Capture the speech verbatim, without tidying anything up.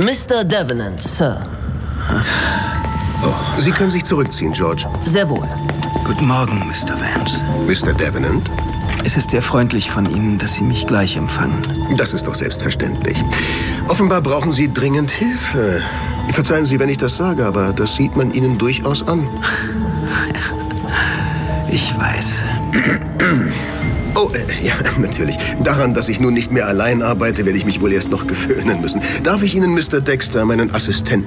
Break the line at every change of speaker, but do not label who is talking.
Mister Davenant, Sir.
Oh, Sie können sich zurückziehen, George.
Sehr wohl.
Guten Morgen, Mister Vance.
Mister Davenant?
Es ist sehr freundlich von Ihnen, dass Sie mich gleich empfangen.
Das ist doch selbstverständlich. Offenbar brauchen Sie dringend Hilfe. Verzeihen Sie, wenn ich das sage, aber das sieht man Ihnen durchaus an.
Ich weiß.
Oh, äh, ja, natürlich. Daran, dass ich nun nicht mehr allein arbeite, werde ich mich wohl erst noch gewöhnen müssen. Darf ich Ihnen Mister Dexter, meinen Assistenten,